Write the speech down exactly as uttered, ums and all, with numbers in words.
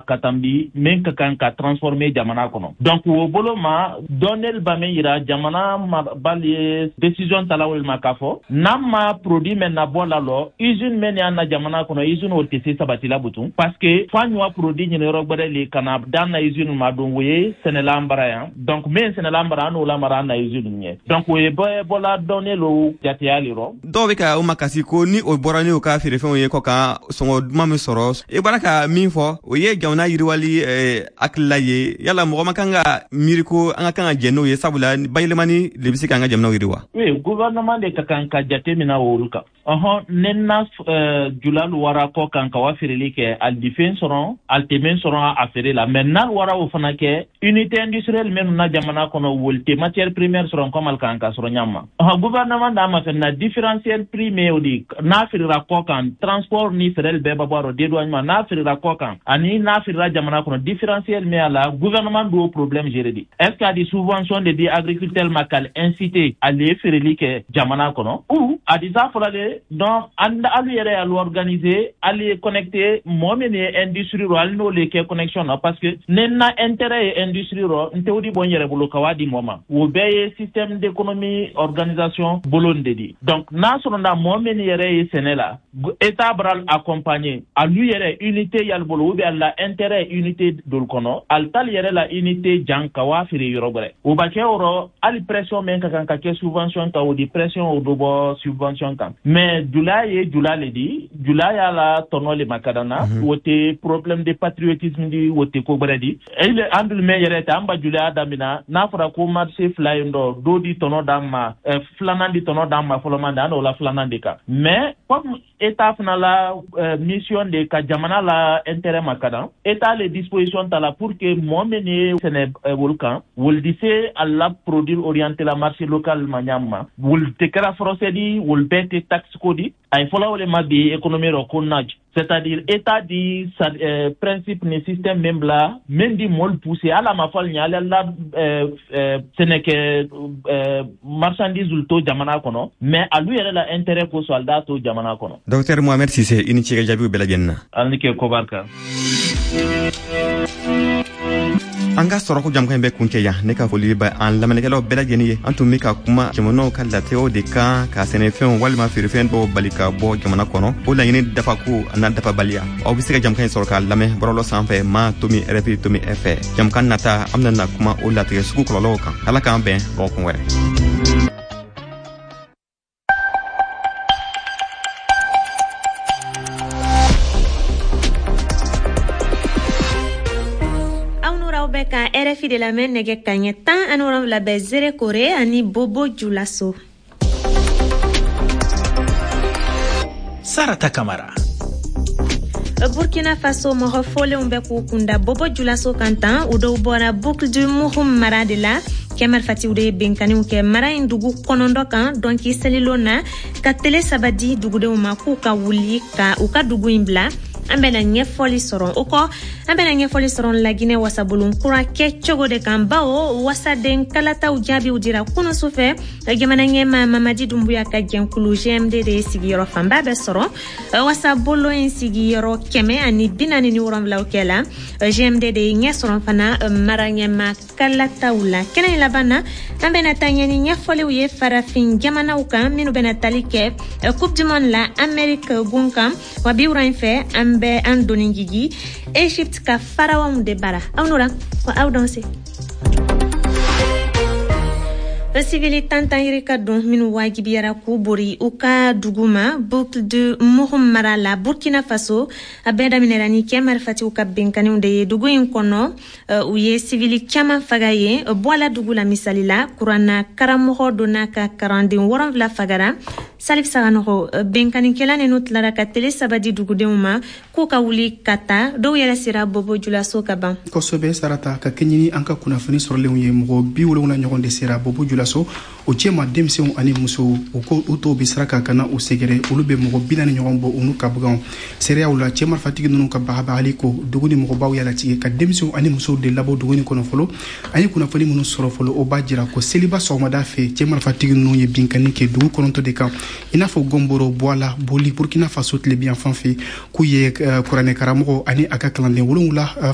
katambi men ka kan ka transformer jamana kono donc wo bolo ma donel ba men yira jamana ma bali décision talawol ma kafo namma produit men na bola lo usine men ya na jamana kono usine o tese sabatila butu parce que fanwa produit ni rogbere le kana dan na usine ma don woye senelambara ya donc men senelambara no la mara na usine ni donc woye bola donelo jatiali ro do be ka o makasi ko ni o borani o ka fere fen ye ko ka songo mame soros e baraka min fo o ye gawna yiriwali eh, aklaye yala mo makanga miriko anga kanga jeno ye sabula baylemani lebisi kanga jamna yiriwa oui gouvernement de kakanka jatemina woluka aha nenna uh, julal wara ko kanka wa firili ke al defense ron al temen soron affaire la maintenant wara o fana ke unité industrielle men na jamana kono wolte matière première soron comme al kanka soron nyama aha gouvernement da ma na différentiel prix me odi na firira ko kan transport ni ferel be babaro dédouanement na firira ko kan ani na firira jamana kono différentiel me ala gouvernement do problème géré est-ce qu'il y a des subventions de des agriculteurs makal incité à les firili ke jamana kono ou a des affolale donc anda alu yere à l'organiser aller connecter momene industrie ro alno le ke connexion parce que nenna intérêt industrie ro ntewdi bon yere bulu kawadi moma wo beye système d'économie organisation bolonde di donc na sonda momene yere senela état bral accompagner alu yere unité yal bolo ou bien la intérêt unité dol kono al tal yere la unité jankawa firi yorobre o ba ke oro al pression men ka kan ka ke subvention ka o di pression o do bo subvention kan mais July July di July ala tonole makadana mm-hmm. wote problème de patriotisme di wote ko bredi ele andul me yere ta amba July adamina na fara ko marché flyndo do di tono damma eh, flanandi tono damma folomanda no la flanandi ka mais comme état na la euh, mission de ka jamana la intérêt makada état les dispositions ta la pour que momene sene euh, volcan wol dise alla produire orienter la marché local manyama wol te kara procédure wol bete taxe kodi ay fola wole mabbi économie ro konnaj c'est-à-dire état di euh, principe ne système même là même di mol pousser ala ma fal nyala la euh, euh, seneke euh, marchandise ulto jamana kono mais alu yere la intérêt ko soldat to jamana kono docteur Mohamed Cissé ini ci jabi bela jenna alnike ko barka anga soro ko jam kan be kunke ya ne ka foli ba an lamane kala bela jeni ye antum mi ka kuma jamono kala teo de ka ka sene fen walma fi fen do balika bo jamana kono o la yini dafa ko na dafa balia o bisika jam kan soro ka lame borolo sanfe ma tomi repi tomi efe jam kan nata amna na kuma o la te suku ko lo kan ala kan be bo ko were Ka R F I de la men nege kanyetan anoram la bezere kore ani Bobo Dioulasso. Sarata Kamara. Burkina Faso mo fole umbe kunda Bobo Dioulasso kantan udo bora boucle du Mouhoum Maradela Kemar Fati ude benkani uke mara indugu konondo kan donc iselilona ka tele sabadi dugude umaku ka wuli ka uka dugu imbla ambena nyefoli soron uko ambena nyefoli soron la Guinée wasabulun kura ke chogo de kambao wasaden kalata ujabi udira kuno sufe gemana nyema Mamadi Doumbouya ka genkulu G M D de sigiro famba be soron wasabulo en sigiro keme ani binani ni uram la ukela G M D de nyesoron fana maranyema kalata ula kena labana ambena tanyani nyefoli uye farafin gemana uka minu bena talike Coupe du Monde la Amérique gunkam wabi uranfe be andoni gigi Egypte ka farawa mu de bara awnura wa aw danser Civili tanta irika don minu wajibi yara ku bori uka duguma boucle de Mouhoum Marala Burkina Faso abeda minerani kemar fati uka benkani unde dugu inkono uh, uye civili kama fagaye uh, boala dugu la misalila kurana karamoho donaka karandi woran vla fagara salif sagano uh, benkani kelane nutlara ka tele sabadi dugu de uma kuka wuli kata do yala sira Bobo Dioulasso kaban kosobe sarata ka kenyini anka kuna fani sorle unye mgo bi wala una nyogonde sira Bobo Dioulasso so o jema demsew ani muso o ko uto bisraka kana o segere ulube mo binani nyombo unu kabgan seria ula chema fatigi nunu ka bahaba aliko duguni mo baw yala ti ka demsew ani muso de labo duguni kono folo ani kuna fali munu soro folo o bajira ko seliba so ma dafe chema fatigi nunu ye binkani ke dugu kono to de ka ina fo gomboro boala boli Burkina Faso tle bien fanfi ku ye kurane karamo ani aka klande wulula